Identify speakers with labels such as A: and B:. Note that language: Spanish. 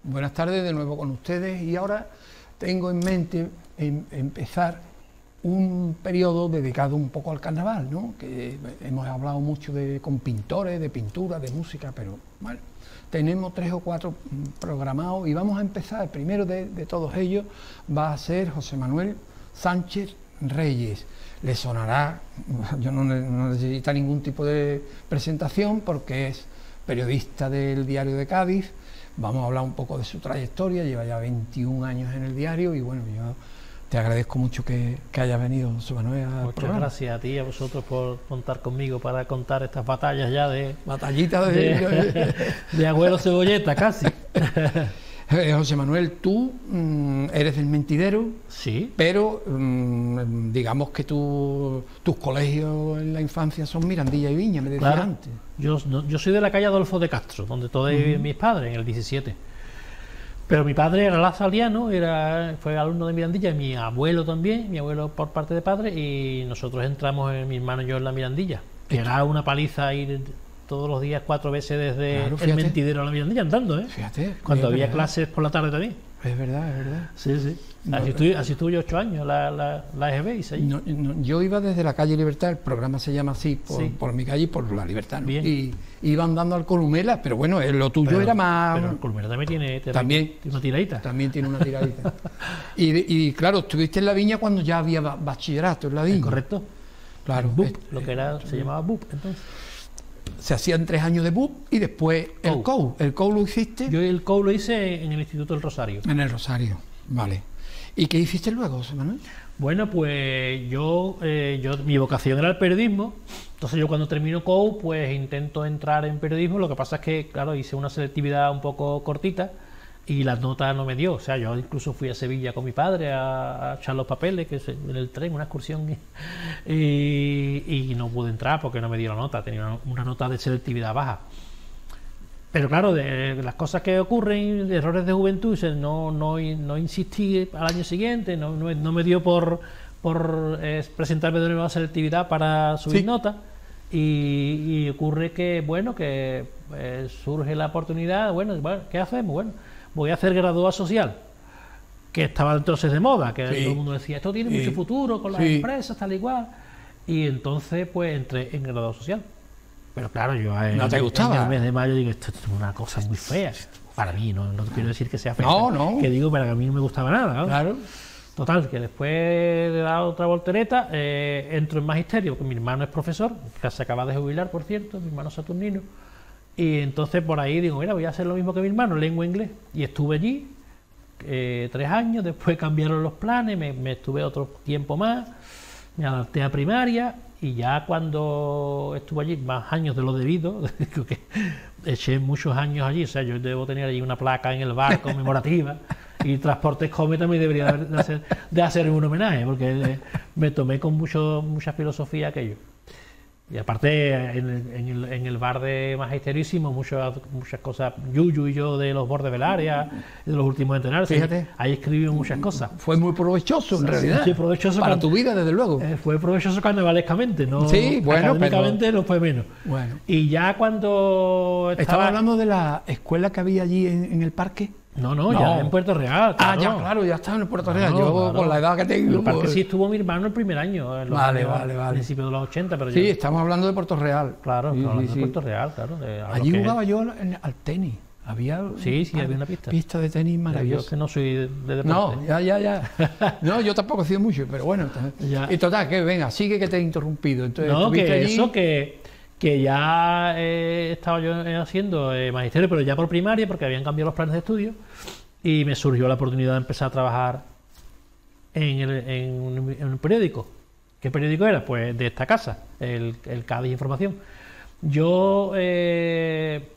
A: Buenas tardes de nuevo con ustedes y ahora tengo en mente empezar un periodo dedicado un poco al carnaval, ¿no? Que hemos hablado mucho con pintores, de pintura, de música, pero bueno, tenemos 3 o 4 programados y vamos a empezar. El primero de todos ellos va a ser José Manuel Sánchez Reyes. Le sonará, yo no necesita ningún tipo de presentación porque es periodista del Diario de Cádiz. Vamos a hablar un poco de su trayectoria, lleva ya 21 años en el diario y bueno, yo te agradezco mucho que hayas venido, José Manuel, al
B: Muchas
A: programa.
B: Gracias a ti y a vosotros por contar conmigo para contar estas batallas ya de abuelo cebolleta casi.
A: José Manuel, tú eres del Mentidero,
B: Sí.
A: pero digamos que tus colegios en la infancia son Mirandilla y Viña, me decías
B: Claro.
A: antes.
B: Yo soy de la calle Adolfo de Castro, donde todavía viven mis padres, en el 17. Pero mi padre era lazaliano, fue alumno de Mirandilla, y mi abuelo también, mi abuelo por parte de padre, y nosotros entramos, mi hermano y yo, en la Mirandilla, que era una paliza ir todos los días 4 veces desde
A: Claro,
B: el
A: fíjate.
B: Mentidero a la Mirandilla andando, ¿eh?
A: Fíjate.
B: Cuando
A: es
B: había
A: verdad,
B: clases por la tarde también.
A: Es verdad, es verdad.
B: Sí, sí.
A: No,
B: Así estuve yo 8 años, la EGB, y 6.
A: Yo iba desde la calle Libertad, el programa se llama así,
B: Sí.
A: por mi calle y por la Libertad, ¿no?
B: Bien.
A: Y iba andando al Columela, pero bueno, lo tuyo era más...
B: Pero el Colmena también tiene
A: También.
B: una tiradita.
A: También tiene una tiradita. y claro, estuviste en la Viña cuando ya había bachillerato en la Viña.
B: Correcto.
A: Claro.
B: BUP, lo que era, se llamaba BUP entonces.
A: Se hacían 3 años de BUP y después el COU. El COU lo hiciste
B: Yo el COU lo hice en el Instituto del Rosario.
A: en el Rosario. Vale. ¿Y qué hiciste luego, José Manuel?
B: Bueno, pues mi vocación era el periodismo. Entonces yo cuando termino COU, pues intento entrar en periodismo. Lo que pasa es que, claro, hice una selectividad un poco cortita y las notas no me dio. O sea, yo incluso fui a Sevilla con mi padre a echar los papeles, en el tren, una excursión, y no pude entrar porque no me dio la nota. Tenía una nota de selectividad baja. Pero claro, de las cosas que ocurren, de errores de juventud, no insistí al año siguiente, no me dio por presentarme de nuevo a selectividad para subir
A: Sí.
B: nota. Y ocurre que, bueno, surge la oportunidad, bueno, ¿qué hacemos? Bueno, voy a hacer graduado social, que estaba entonces de moda, que
A: Sí.
B: todo el mundo decía, esto tiene
A: Sí.
B: mucho futuro con las
A: Sí.
B: empresas, tal y cual. Y entonces, pues, entré en graduado social. Pero claro, yo
A: ¿No te gustaba?
B: en el mes de mayo digo, esto es una cosa muy fea. Para mí, no quiero decir que sea fea.
A: No.
B: Que digo, para que a mí no me gustaba nada, ¿no?
A: Claro.
B: Total, que después de dar otra voltereta, entro en magisterio, porque mi hermano es profesor, que se acaba de jubilar, por cierto, mi hermano Saturnino. Y entonces por ahí digo, mira, voy a hacer lo mismo que mi hermano, lengua e inglés. Y estuve allí 3 años, después cambiaron los planes, me estuve otro tiempo más, me adapté a primaria. Y ya cuando estuve allí, más años de lo debido, creo que eché muchos años allí, o sea, yo debo tener allí una placa en el bar conmemorativa, y Transportes Come también debería de hacer un homenaje, porque me tomé con mucha filosofía aquello. Y aparte, en el bar de Magisterio hicimos muchas cosas, Yuyu y yo, de los bordes del área, de los últimos entrenadores.
A: Fíjate.
B: Ahí escribimos muchas cosas.
A: Fue muy provechoso, en realidad.
B: Sí, provechoso
A: para
B: cuando-
A: tu vida, desde luego.
B: Fue provechoso carnavalescamente, no
A: Sí, bueno,
B: académicamente no fue menos.
A: Bueno.
B: Y ya cuando
A: Estaba hablando de la escuela que había allí en el parque.
B: No,
A: No.
B: ya en Puerto Real.
A: Ah,
B: claro.
A: ya, claro, ya estaba en el Puerto Real.
B: Claro,
A: Yo,
B: claro.
A: con la edad que tengo...
B: En el parque
A: pues-
B: sí estuvo mi hermano el primer año, en los
A: Vale,
B: años,
A: vale.
B: a principios de los 80, pero
A: Sí,
B: yo,
A: estamos hablando de Puerto Real.
B: claro,
A: Sí,
B: no, hablando
A: sí,
B: de
A: sí.
B: Puerto Real, claro.
A: Allí jugaba yo al tenis. Había
B: Sí, había una pista.
A: Pista de tenis
B: Yo
A: maravillosa.
B: que no soy de deporte.
A: No, ya. No, yo tampoco he sido mucho, pero bueno.
B: Ya.
A: Y total, que venga, sigue que te he interrumpido. Entonces,
B: No,
A: estuviste
B: que
A: allí.
B: eso, que ya estaba yo haciendo magisterio, pero ya por primaria, porque habían cambiado los planes de estudio, y me surgió la oportunidad de empezar a trabajar en un periódico. ¿Qué periódico era? Pues de esta casa, el Cádiz Información. Yo